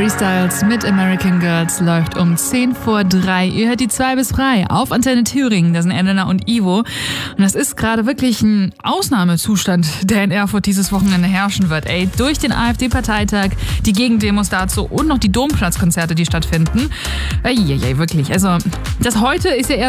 Harry Styles mit American Girls läuft um 2:10. Ihr hört die 2 bis frei auf Antenne Thüringen. Das sind Elena und Ivo. Und das ist gerade wirklich ein Ausnahmezustand, der in Erfurt dieses Wochenende herrschen wird. Durch den AfD-Parteitag, die Gegendemos dazu und noch die Domplatzkonzerte, die stattfinden. Wirklich. Also, das heute ist ja eher